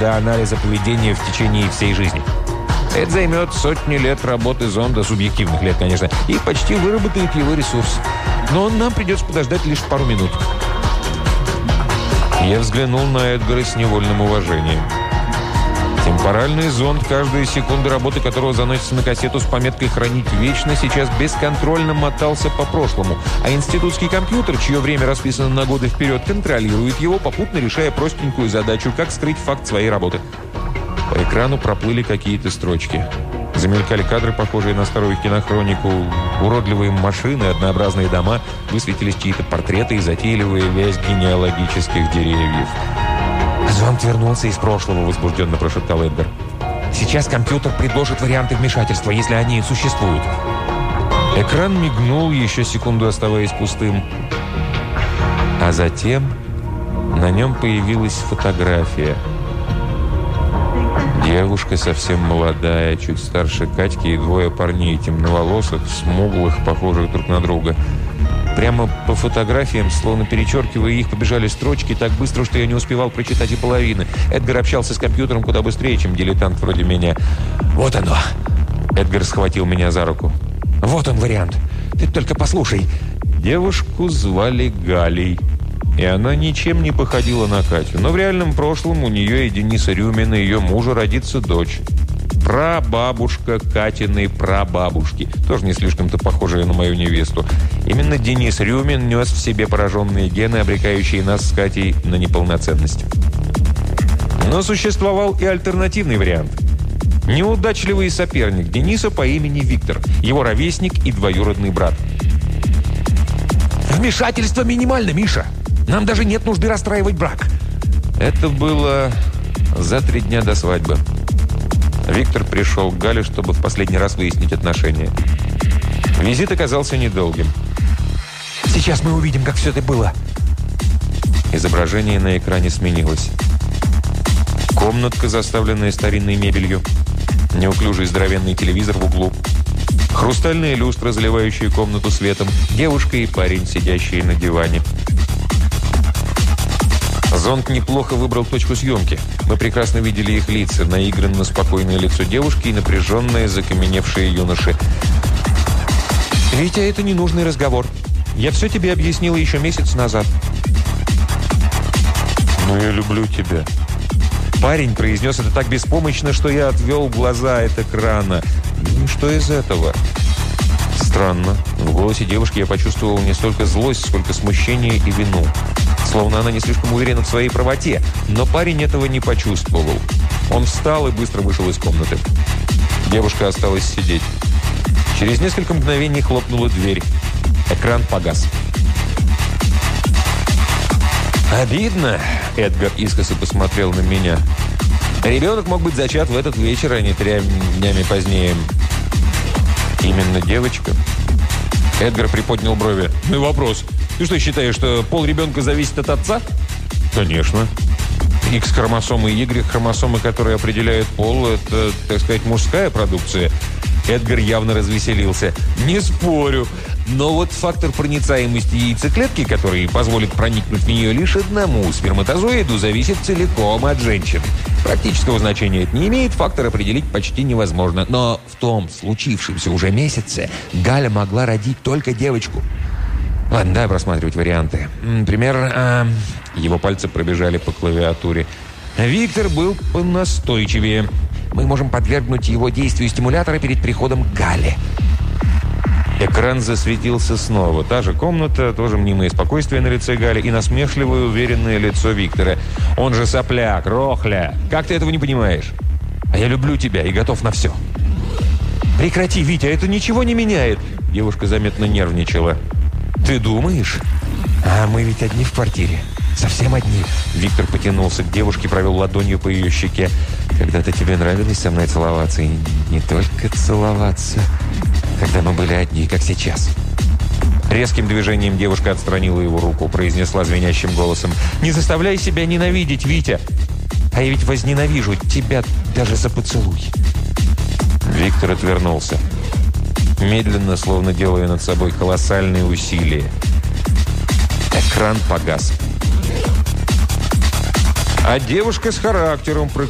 до анализа поведения в течение всей жизни. Это займет сотни лет работы зонда, субъективных лет, конечно, и почти выработает его ресурс. Но нам придется подождать лишь пару минут. Я взглянул на Эдгара с невольным уважением. Темпоральный зонд, каждая секунда работы которого заносится на кассету с пометкой «Хранить вечно», сейчас бесконтрольно мотался по прошлому, а институтский компьютер, чье время расписано на годы вперед, контролирует его, попутно решая простенькую задачу, как скрыть факт своей работы. По экрану проплыли какие-то строчки. Замелькали кадры, похожие на старую кинохронику. Уродливые машины, однообразные дома, высветились чьи-то портреты и затейливая вязь генеалогических деревьев. «Зонд вернулся из прошлого», — возбужденно прошептал Эдгар. «Сейчас компьютер предложит варианты вмешательства, если они существуют». Экран мигнул, еще секунду оставаясь пустым. А затем на нем появилась фотография. Девушка совсем молодая, чуть старше Катьки, и двое парней, темноволосых, смуглых, похожих друг на друга. Прямо по фотографиям, словно перечеркивая их, побежали строчки так быстро, что я не успевал прочитать и половины. Эдгар общался с компьютером куда быстрее, чем дилетант вроде меня. «Вот оно!» Эдгар схватил меня за руку. «Вот он вариант! Ты только послушай!» Девушку звали Галей. И она ничем не походила на Катю. Но в реальном прошлом у нее и Дениса Рюмина, ее мужа, родится дочь. Прабабушка Катиной прабабушки. Тоже не слишком-то похожая на мою невесту. Именно Денис Рюмин нес в себе пораженные гены, обрекающие нас с Катей на неполноценность. Но существовал и альтернативный вариант. Неудачливый соперник Дениса по имени Виктор. Его ровесник и двоюродный брат. «Вмешательство минимально, Миша! Нам даже нет нужды расстраивать брак!» Это было за 3 дня до свадьбы. Виктор пришел к Гале, чтобы в последний раз выяснить отношения. Визит оказался недолгим. «Сейчас мы увидим, как все это было!» Изображение на экране сменилось. Комнатка, заставленная старинной мебелью. Неуклюжий здоровенный телевизор в углу. Хрустальная люстра, заливающая комнату светом. Девушка и парень, сидящие на диване. Зонд неплохо выбрал точку съемки. Мы прекрасно видели их лица. Наигранно спокойное лицо девушки и напряженное, закаменевшее юноши. «Витя, это ненужный разговор. Я все тебе объяснила еще месяц назад». «Но я люблю тебя». Парень произнес это так беспомощно, что я отвел глаза от экрана. И что из этого? Странно. В голосе девушки я почувствовал не столько злость, сколько смущение и вину. Словно она не слишком уверена в своей правоте. Но парень этого не почувствовал. Он встал и быстро вышел из комнаты. Девушка осталась сидеть. Через несколько мгновений хлопнула дверь. Экран погас. «Обидно», — Эдгар искоса посмотрел на меня. «Ребенок мог быть зачат в этот вечер, а не 3 днями позднее». «Именно девочка?» Эдгар приподнял брови. «Ну и вопрос. Ты что, считаешь, что пол ребенка зависит от отца?» «Конечно. X-хромосомы и Y-хромосомы, которые определяют пол, это, так сказать, мужская продукция». Эдгар явно развеселился. «Не спорю. Но вот фактор проницаемости яйцеклетки, который позволит проникнуть в нее лишь одному сперматозоиду, зависит целиком от женщин. Практического значения это не имеет, фактор определить почти невозможно. Но в том случившемся уже месяце Галя могла родить только девочку». «Ладно, давай просматривать варианты. Например, его пальцы пробежали по клавиатуре. Виктор был понастойчивее. Мы можем подвергнуть его действию стимулятора перед приходом к Гале». Экран засветился снова. Та же комната, тоже мнимое спокойствие на лице Гали и насмешливое, уверенное лицо Виктора. «Он же сопляк, рохля. Как ты этого не понимаешь? А я люблю тебя и готов на все». «Прекрати, Витя, это ничего не меняет». Девушка заметно нервничала. «Ты думаешь? А мы ведь одни в квартире. Совсем одни». Виктор потянулся к девушке, провел ладонью по ее щеке. «Когда-то тебе нравилось со мной целоваться. И не только целоваться. Когда мы были одни, как сейчас». Резким движением девушка отстранила его руку, произнесла звенящим голосом: «Не заставляй себя ненавидеть, Витя. А я ведь возненавижу тебя даже за поцелуй». Виктор отвернулся. Медленно, словно делая над собой колоссальные усилия. Экран погас. А девушка с характером